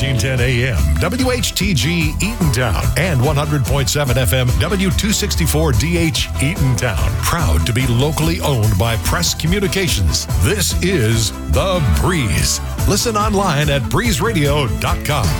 1410 AM, WHTG Eatontown, and 100.7 FM, W264DH Eatontown. Proud to be locally owned by Press Communications. This is The Breeze. Listen online at breezeradio.com.